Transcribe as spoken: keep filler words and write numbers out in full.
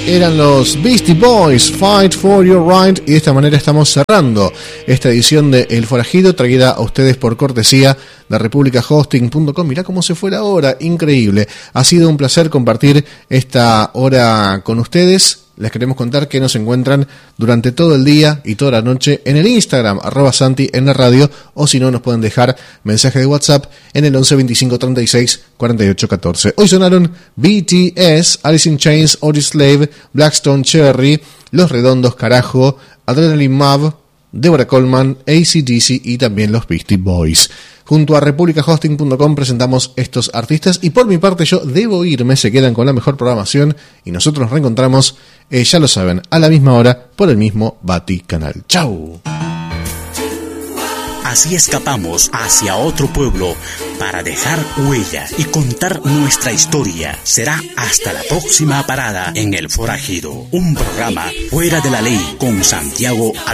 Eran los Beastie Boys, Fight for Your Right, y de esta manera estamos cerrando esta edición de El Forajido, traída a ustedes por cortesía de República Hosting punto com. Mirá cómo se fue la hora, increíble. Ha sido un placer compartir esta hora con ustedes. Les queremos contar que nos encuentran durante todo el día y toda la noche en el Instagram, arroba Santi en la radio, o si no, nos pueden dejar mensaje de WhatsApp en el once veinticinco treinta y seis cuarenta y ocho catorce. Hoy sonaron B T S, Alice in Chains, Audioslave, Blackstone Cherry, Los Redondos Carajo, Adrenaline Mob, Deborah Coleman, A C D C y también los Beastie Boys. Junto a República Hosting punto com presentamos estos artistas y por mi parte yo debo irme, se quedan con la mejor programación y nosotros nos reencontramos, eh, ya lo saben, a la misma hora por el mismo Bati Canal. ¡Chau! Así escapamos hacia otro pueblo para dejar huella y contar nuestra historia. Será hasta la próxima parada en El Forajido, un programa fuera de la ley con Santiago